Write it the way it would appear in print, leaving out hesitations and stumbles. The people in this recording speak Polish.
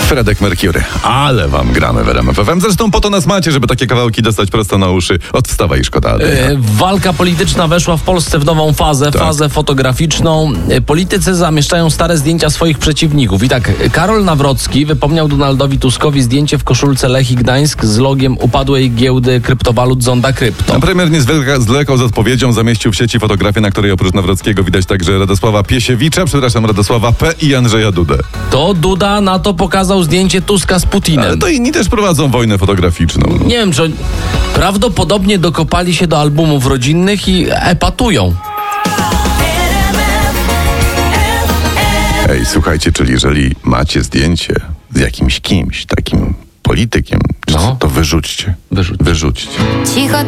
Fredek Mercury. Ale wam gramy w RMF FM. Zresztą po to nas macie, żeby takie kawałki dostać prosto na uszy. Od wstawa i szkoda. Walka polityczna weszła w Polsce w nową fazę, fazę fotograficzną. Politycy zamieszczają stare zdjęcia swoich przeciwników. I tak, Karol Nawrocki wypomniał Donaldowi Tuskowi zdjęcie w koszulce Lechii Gdańsk z logiem upadłej giełdy kryptowalut Zonda Krypto. Premier nie zwlekał z odpowiedzią, zamieścił w sieci fotografię, na której oprócz Nawrockiego widać także Radosława Radosława P. i Andrzeja Dudę. To Duda na to pokazał zdjęcie Tuska z Putinem. Ale to inni też prowadzą wojnę fotograficzną. Nie wiem, czy prawdopodobnie dokopali się do albumów rodzinnych i epatują. Ej, słuchajcie, czyli jeżeli macie zdjęcie z jakimś kimś, takim politykiem, to wyrzućcie. Wyrzućcie. Wyrzućcie. Cicho